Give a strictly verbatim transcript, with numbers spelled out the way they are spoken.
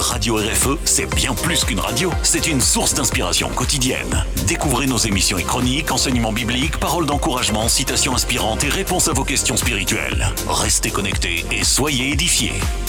Radio R F E, c'est bien plus qu'une radio, c'est une source d'inspiration quotidienne. Découvrez nos émissions et chroniques, enseignements bibliques, paroles d'encouragement, citations inspirantes et réponses à vos questions spirituelles. Restez connectés et soyez édifiés.